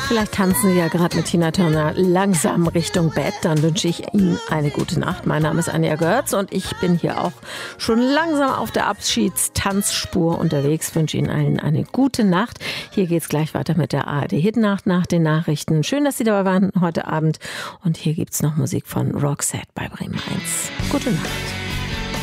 Vielleicht tanzen Sie ja gerade mit Tina Turner langsam Richtung Bett. Dann wünsche ich Ihnen eine gute Nacht. Mein Name ist Anja Görz und ich bin hier auch schon langsam auf der Abschiedstanzspur unterwegs. Ich wünsche Ihnen allen eine gute Nacht. Hier geht es gleich weiter mit der ARD-Hitnacht nach den Nachrichten. Schön, dass Sie dabei waren heute Abend. Und hier gibt es noch Musik von Roxette bei Bremen 1. Gute Nacht.